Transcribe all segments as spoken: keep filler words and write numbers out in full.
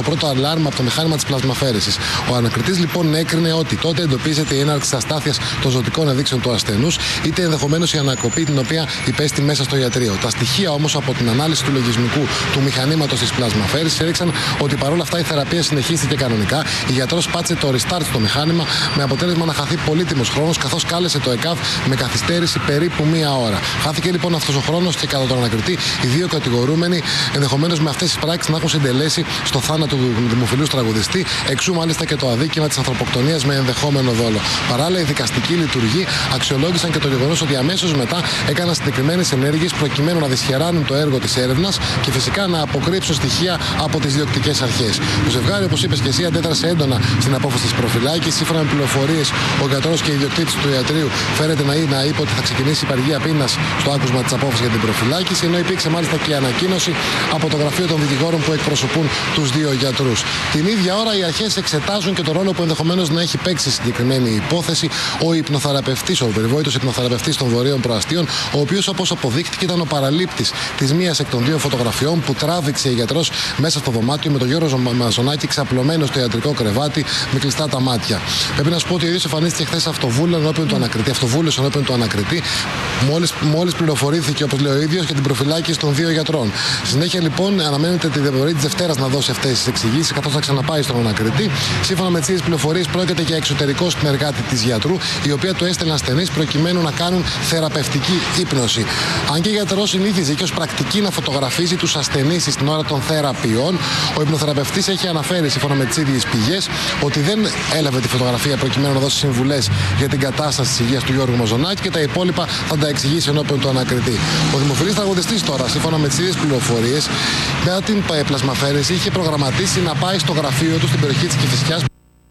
το πρώτο αλάρμα από το μηχάνημα της πλασμαφέρεσης. Ο ανακριτής λοιπόν έκρινε ότι τότε εντοπίζεται η έναρξη αστάθειας των ζωτικών ενδείξεων του ασθενούς, είτε ενδεχομένως η ανακοπή την οποία υπέστη μέσα στο ιατρείο. Τα στοιχεία όμως από την ανάλυση του λογισμικού του μηχανήματος της πλασμαφέρεσης έδειξαν ότι παρόλα αυτά η θεραπεία συνεχίστηκε κανονικά. Η γιατρός πάτησε το restart στο μηχάνημα με αποτέλεσμα να χαθεί πολύτιμος χρόνος, καθώς κάλεσε το ΕΚΑΒ με καθυστέρηση περίπου μία ώρα. Χάθηκε λοιπόν αυτός ο χρόνος και κατά τον ανακριτή οι δύο κατηγορούμενοι ενδεχομένως με αυτές τις πράξεις να έχουν συντελέσει στο θάνατο του δημοφιλούς τραγουδιστή, εξού μάλιστα και το αδίκημα της ανθρωποκτονίας με ενδεχόμενο δόλο. Παράλληλα, οι δικαστικοί λειτουργοί αξιολόγησαν και το γεγονός ότι αμέσως μετά έκαναν συγκεκριμένες ενέργειες προκειμένου να δυσχεράνουν το έργο της έρευνας και φυσικά να αποκρύψουν στοιχεία από τις διοκτικές αρχές. Το ζευγάρι, όπως είπες και εσύ, αντέδρασε έντονα στην απόφαση της προφυλάκης. Σύμφωνα με πληροφορίες, ο γιατρός και η ιδιοκτήτης του ιατρείου φέρεται να, να είπε ότι θα ξεκινήσει υπεργία πείνας στο άκουσμα της απόφασης για την προφυλάκηση, ενώ υπήρξε μάλιστα και η ανακοίνωση από το γραφείο των δικηγόρων που εκπροσωπούν τους δύο γιατρούς. Την ίδια ώρα, οι αρχές εξετάζουν και το ρόλο που ενδεχομένως να έχει παίξει στη συγκεκριμένη υπόθεση ο υπνοθεραπευτής, ο περιβόητος υπνοθεραπευτής των Βορείων Προαστίων, ο οποίος, όπως αποδείχτηκε, ήταν ο παραλήπτης της μίας εκ των δύο φωτογραφιών που τράβηξε η γιατρός μέσα στο δωμάτιο με τον Γιώργο Μαζονάκη ξαπλωμένο στο ιατρικό κρεβάτι με κλειστά τα μάτια. Πρέπει να σου πω ότι ο ίδιος εμφανίστηκε χθες αυτοβούλο ενώπιον του ανακριτή. Αυτοβούλος ενώπιον του ανακριτή, μόλις, μόλις πληροφορήθηκε, όπως λέει ο ίδιος, για την προφυλάκηση των δύο γιατρών. Συνέχεια λοιπόν αναμένεται τη διαπορία της Δευτέρας να δώσει αυτές τις εξηγήσεις, καθώς θα ξαναπάει στον ανακριτή. Σύμφωνα με τις ίδιες πληροφορίες, πρόκειται για εξωτερικό συνεργάτη της γιατρού, η οποία του έστελνε ασθενείς προκειμένου να κάνουν θεραπευτική ύπνωση. Αν και η γιατρός συνήθιζε και ως πρακτική να φωτογραφίζει τους ασθενείς στην ώρα των θεραπείων, ο υπνοθεραπευτής έχει αναφέρει, σύμφωνα με τις ίδιες πηγές, ότι δεν έλαβε τη φωτογραφία προκειμένου να δώσει συμβουλές για την κατάσταση της υγείας του Γιώργου Μαζονάκη και τα υπόλοιπα θα τα εξηγήσει ενώπιον του ανακριτή. Ο δημοφιλής τραγουδιστής τώρα, σύμφωνα με τις ίδιες πληροφορίες, μετά την πλασμαφέρεση είχε προγραμματίσει να πάει στο γραφείο του στην περιοχή της Κηφισιάς.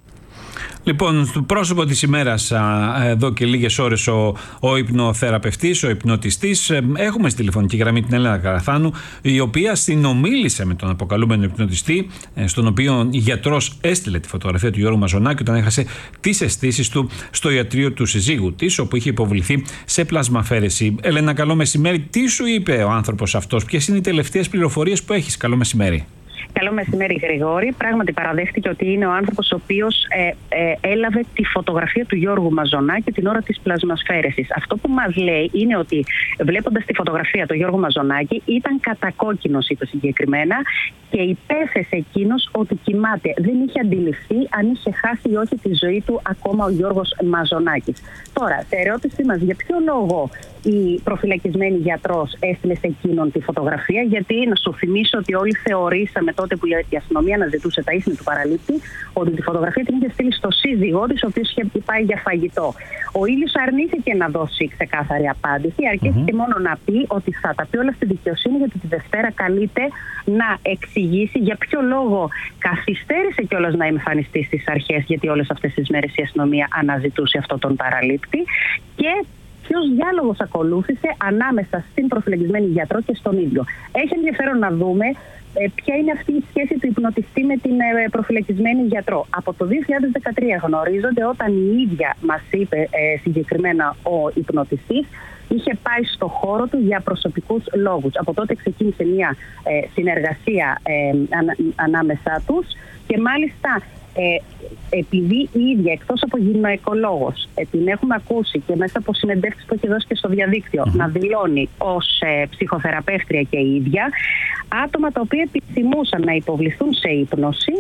Λοιπόν, στο πρόσωπο της ημέρας, εδώ και λίγες ώρες, ο, ο υπνοθεραπευτής, ο υπνοτιστής. Έχουμε στη τηλεφωνική γραμμή την Έλενα Καραθάνου, η οποία συνομίλησε με τον αποκαλούμενο υπνοτιστή, στον οποίο η γιατρός έστειλε τη φωτογραφία του Γιώργου Μαζονάκη όταν έχασε τις αισθήσεις του στο ιατρείο του συζύγου της, όπου είχε υποβληθεί σε πλασμαφέρεση. Έλενα, καλό μεσημέρι. Τι σου είπε ο άνθρωπος αυτός, ποιες είναι οι τελευταίες πληροφορίες που έχεις? Καλό μεσημέρι. Καλό μεσημέρι, Γρηγόρη. Πράγματι, παραδέχτηκε ότι είναι ο άνθρωπος ο οποίος ε, ε, έλαβε τη φωτογραφία του Γιώργου Μαζονάκη την ώρα της πλασμασφαίρεσης. Αυτό που μας λέει είναι ότι, βλέποντας τη φωτογραφία του Γιώργου Μαζονάκη, ήταν κατακόκκινος, είπε συγκεκριμένα, και υπέθεσε εκείνος ότι κοιμάται. Δεν είχε αντιληφθεί αν είχε χάσει ή όχι τη ζωή του ακόμα ο Γιώργος Μαζονάκης. Τώρα, σε ερώτησή μας, για ποιο λόγο η προφυλακισμένη γιατρός έστειλε σε εκείνον τη φωτογραφία? Γιατί να σου θυμίσω ότι όλοι θεωρήσαμε τότε που η αστυνομία αναζητούσε τα ίχνη του παραλήπτη, ότι τη φωτογραφία την είχε στείλει στο σύζυγό της, ο οποίος είχε πάει για φαγητό. Ο ίδιος αρνήθηκε να δώσει ξεκάθαρη απάντηση, αρκέστηκε mm-hmm. μόνο να πει ότι θα τα πει όλα στη δικαιοσύνη, γιατί τη Δευτέρα καλείται να εξηγήσει για ποιο λόγο καθυστέρησε κιόλας να εμφανιστεί στις αρχές, γιατί όλες αυτές τις μέρες η αστυνομία αναζητούσε αυτόν τον παραλήπτη, και ποιος διάλογος ακολούθησε ανάμεσα στην προφυλακισμένη γιατρό και στον ίδιο. Έχει ενδιαφέρον να δούμε ε, ποια είναι αυτή η σχέση του υπνοτιστή με την ε, προφυλακισμένη γιατρό. Από το δύο χιλιάδες δεκατρία γνωρίζονται, όταν η ίδια μας είπε ε, συγκεκριμένα ο υπνοτιστής, είχε πάει στο χώρο του για προσωπικούς λόγους. Από τότε ξεκίνησε μια ε, συνεργασία ε, ανα, ανάμεσά τους, και μάλιστα Ε, επειδή η ίδια, εκτός από γυναικολόγος, ε, την έχουμε ακούσει και μέσα από συνεντεύξεις που έχει δώσει και στο διαδίκτυο, mm-hmm. να δηλώνει ως ε, ψυχοθεραπεύτρια και η ίδια, άτομα τα οποία επιθυμούσαν να υποβληθούν σε ύπνωση,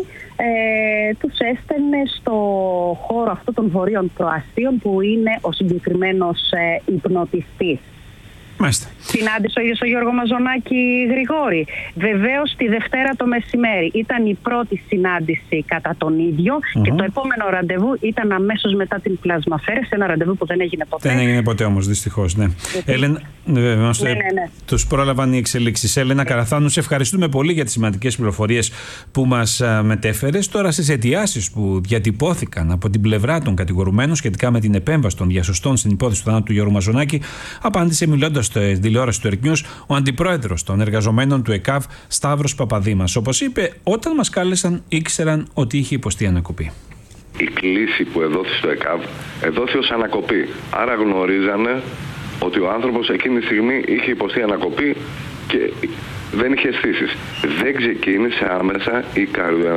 ε, τους έστελνε στο χώρο αυτό των Βορείων Προαστίων, που είναι ο συγκεκριμένος ε, υπνοτιστής. Μάλιστα. Συνάντησε ο ίδιος ο Γιώργο Μαζονάκη, Γρηγόρη. Βεβαίως τη Δευτέρα το μεσημέρι ήταν η πρώτη συνάντηση κατά τον ίδιο, mm-hmm. και το επόμενο ραντεβού ήταν αμέσως μετά την πλασμαφέρεση, ένα ραντεβού που δεν έγινε ποτέ. Δεν έγινε ποτέ όμως, δυστυχώς, ναι. Έλενα, βεβαίως, ναι, ναι, ναι. τους πρόλαβαν οι εξελίξεις. Έλενα Καραθάνου, σε ευχαριστούμε πολύ για τις σημαντικές πληροφορίες που μας μετέφερες. Τώρα στις αιτιάσεις που διατυπώθηκαν από την πλευρά των κατηγορουμένων σχετικά με την επέμβαση των διασωστών στην υπόθεση του θανάτου του Γιώργου Μαζονάκη, απάντησε μιλώντας στην τηλεόραση του Ερκνιούς ο αντιπρόεδρος των εργαζομένων του ΕΚΑΒ, Σταύρος Παπαδήμας. Όπως είπε, όταν μας κάλεσαν ήξεραν ότι είχε υποστεί ανακοπή. Η κλήση που εδόθη στο ΕΚΑΒ εδόθη ως ανακοπή. Άρα γνωρίζανε ότι ο άνθρωπος εκείνη τη στιγμή είχε υποστεί ανακοπή και δεν είχε αισθήσεις. Δεν ξεκίνησε άμεσα η καρδιο